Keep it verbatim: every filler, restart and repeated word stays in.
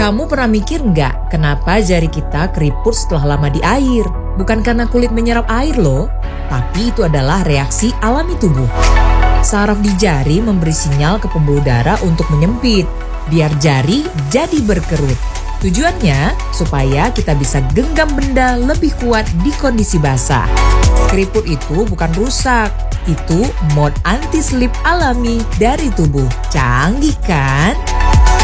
Kamu pernah mikir nggak kenapa jari kita keriput setelah lama di air? Bukan karena kulit menyerap air loh, tapi itu adalah reaksi alami tubuh. Saraf di jari memberi sinyal ke pembuluh darah untuk menyempit, biar jari jadi berkerut. Tujuannya supaya kita bisa genggam benda lebih kuat di kondisi basah. Keriput itu bukan rusak, itu mode anti-slip alami dari tubuh. Canggih kan?